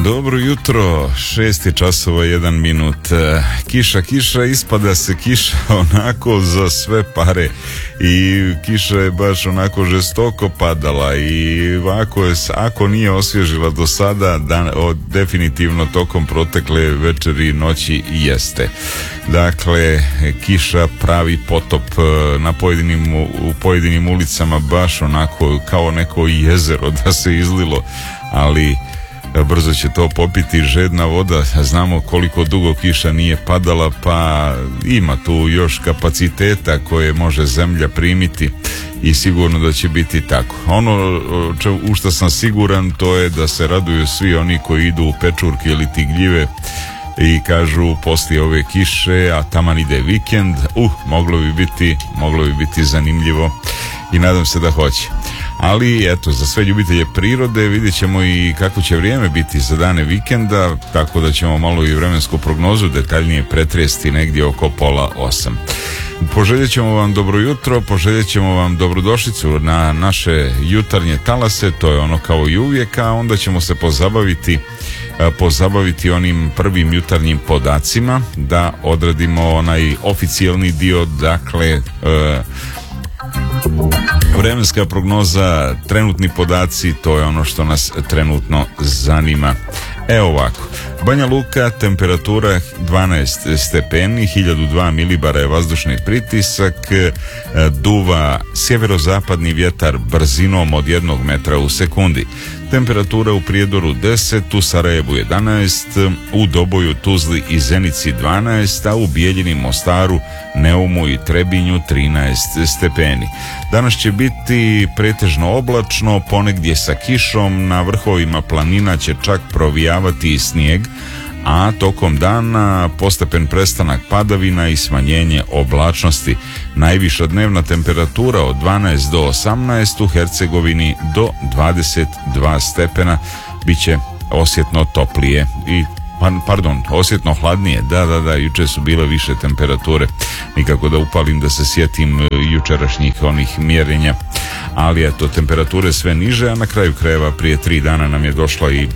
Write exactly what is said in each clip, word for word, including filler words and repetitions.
Dobro jutro, šest je časova, jedan minut. Kiša, kiša, ispada se kiša onako za sve pare i kiša je baš onako žestoko padala i ako, je, ako nije osvježila do sada, dan, o, definitivno tokom protekle večeri i noći jeste. Dakle, kiša pravi potop na pojedinim, u pojedinim ulicama, baš onako kao neko jezero da se izlilo, ali brzo će to popiti žedna voda. Znamo koliko dugo kiša nije padala, pa ima tu još kapaciteta koje može zemlja primiti i sigurno da će biti tako. Ono u što sam siguran, to je da se raduju svi oni koji idu u pečurke ili ti gljive i kažu poslije ove kiše, a taman ide vikend, uh, moglo bi biti, moglo bi biti zanimljivo i nadam se da hoće. Ali eto, za sve ljubitelje prirode vidjet ćemo i kako će vrijeme biti za dane vikenda, tako da ćemo malo i vremensku prognozu detaljnije pretresti negdje oko pola osam. Poželjet ćemo vam dobro jutro, poželjet ćemo vam dobrodošlicu na naše jutarnje talase, to je ono kao i uvijek, a onda ćemo se pozabaviti pozabaviti onim prvim jutarnjim podacima, da odradimo onaj oficijalni dio, dakle e, vremenska prognoza, trenutni podaci, to je ono što nas trenutno zanima. Evo ovako, Banja Luka, temperatura dvanaest stepeni, hiljadu dva milibara je vazdušni pritisak, duva sjeverozapadni vjetar brzinom od jednog metra u sekundi. Temperatura u Prijedoru deset, u Sarajevu jedanaest, u Doboju, Tuzli i Zenici dvanaest, a u Bijeljini, Mostaru, Neumu i Trebinju trinaest stepeni. Danas će biti pretežno oblačno, ponegdje sa kišom, na vrhovima planina će čak provijavati i snijeg, a tokom dana postepen prestanak padavina i smanjenje oblačnosti. Najviša dnevna temperatura od dvanaest do osamnaest, u Hercegovini do dvadeset dva stepena, bit će osjetno toplije i pardon, osjetno hladnije, da, da, da, juče su bile više temperature, nikako da upalim da se sjetim jučerašnjih onih mjerenja, ali eto, temperature sve niže, a na kraju krajeva prije tri dana nam je došla i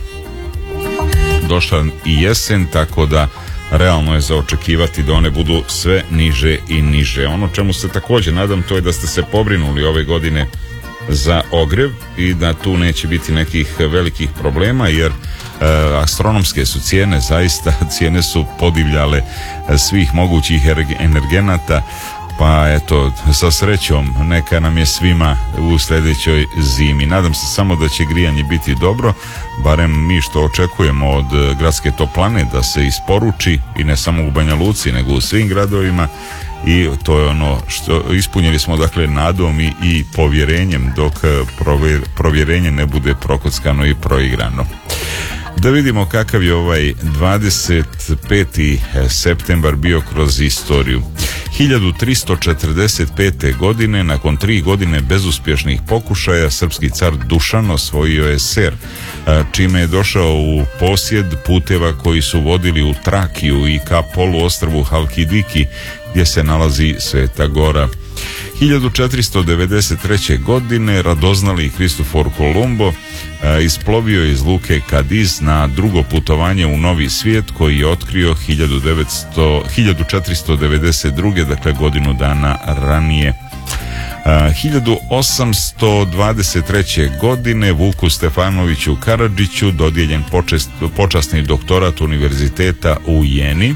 došla i jesen, tako da realno je za očekivati da one budu sve niže i niže. Ono čemu se također nadam, to je da ste se pobrinuli ove godine za ogrjev i da tu neće biti nekih velikih problema, jer e, astronomske su cijene, zaista cijene su podivljale svih mogućih energenata, pa eto, sa srećom neka nam je svima u sljedećoj zimi. Nadam se samo da će grijanje biti dobro, barem mi što očekujemo od gradske toplane da se isporuči, i ne samo u Banja Luci nego u svim gradovima, i to je ono što ispunjeni smo, dakle, nadom i, i povjerenjem, dok provjerenje ne bude prokockano i proigrano. Da vidimo kakav je ovaj dvadeset peti septembar bio kroz istoriju. hiljadu tristo četrdeset pete. godine, nakon tri godine bezuspješnih pokušaja, srpski car Dušan osvojio je Ser, čime je došao u posjed puteva koji su vodili u Trakiju i ka poluostrvu Halkidiki, gdje se nalazi Sveta Gora. hiljadu četiristo devedeset treće. godine radoznali Kristofor Kolumbo a, isplovio iz luke Kadiz na drugo putovanje u Novi svijet, koji je otkrio hiljadu četiristo devedeset druge. dakle godinu dana ranije. A, hiljadu osamsto dvadeset treće. godine Vuku Stefanoviću Karadžiću dodijeljen počest, počasni doktorat Univerziteta u Jeni.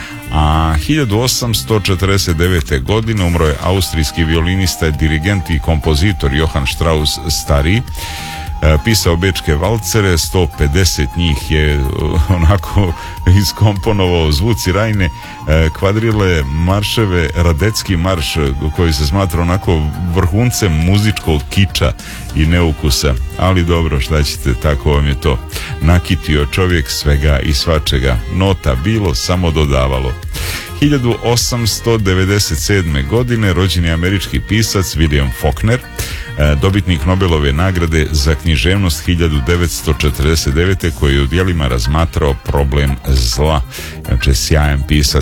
A hiljadu osamsto četrdeset devete. godine umro je austrijski violinista, dirigent i kompozitor Johann Strauss stariji. Pisao bečke valcere, sto pedeset njih je onako iskomponovao, zvuci Rajne, kvadrile, marševe, Radecki marš, koji se smatra onako vrhuncem muzičkog kiča i neukusa, ali dobro, šta ćete, tako vam je to. Nakitio čovjek svega i svačega, nota bilo, samo dodavalo. hiljadu osamsto devedeset sedme. godine rođen je američki pisac William Faulkner, dobitnik Nobelove nagrade za književnost hiljadu devetsto četrdeset devete. koji je u djelima razmatrao problem zla. Znači, sjajan pisac.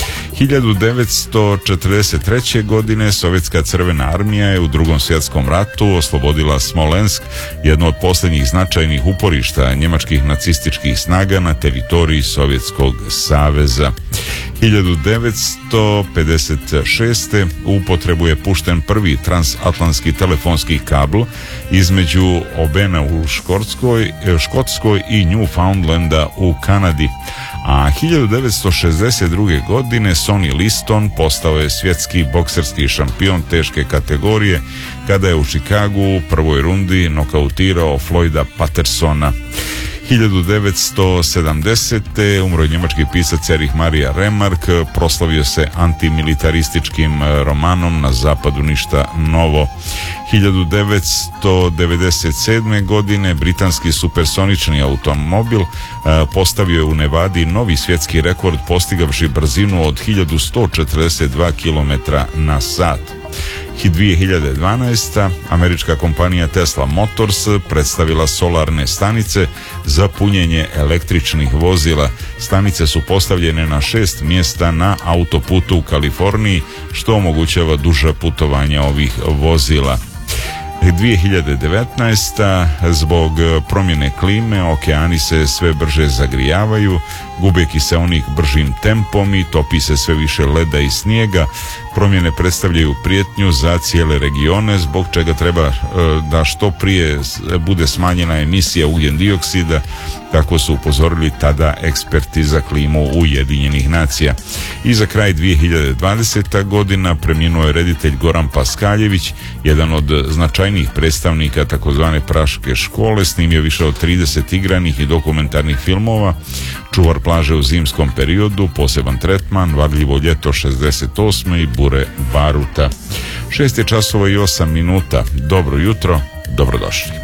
hiljadu devetsto četrdeset treće. godine Sovjetska crvena armija je u Drugom svjetskom ratu oslobodila Smolensk, jedno od posljednjih značajnih uporišta njemačkih nacističkih snaga na teritoriji Sovjetskog saveza. hiljadu devetsto pedeset šeste. u upotrebu je pušten prvi transatlantski telefonski kabl između Obena u Škotskoj, Škotskoj i Newfoundlanda u Kanadi. A hiljadu devetsto šezdeset druge. godine Sonny Liston postao je svjetski bokserski šampion teške kategorije kada je u Chicagu u prvoj rundi nokautirao Floyda Pattersona. hiljadu devetsto sedamdesete. umro je njemački pisac Erich Maria Remarque, proslavio se antimilitarističkim romanom Na zapadu ništa novo. hiljadu devetsto devedeset sedme. godine britanski supersonični automobil postavio je u Nevadi novi svjetski rekord postigavši brzinu od hiljadu sto četrdeset dva kilometra na sat. dvije hiljade dvanaeste. američka kompanija Tesla Motors predstavila solarne stanice za punjenje električnih vozila. Stanice su postavljene na šest mjesta na autoputu u Kaliforniji, što omogućava duže putovanja ovih vozila. dvije hiljade devetnaeste. zbog promjene klime okeani se sve brže zagrijavaju, gube kiseonik bržim tempom i topi se sve više leda i snijega. Promjene predstavljaju prijetnju za cijele regione, zbog čega treba da što prije bude smanjena emisija ugljen dioksida, kako su upozorili tada eksperti za klimu Ujedinjenih nacija. I za kraj dvije hiljade dvadesete. godina preminuo je reditelj Goran Paskaljević, jedan od značajnijih predstavnika takozvane Praške škole, snimio više od trideset igranih i dokumentarnih filmova, Čuvar plaže u zimskom periodu, Poseban tretman, Varljivo ljeto šezdeset osme i Bure baruta. Šest je časova i osam minuta. Dobro jutro, dobrodošli.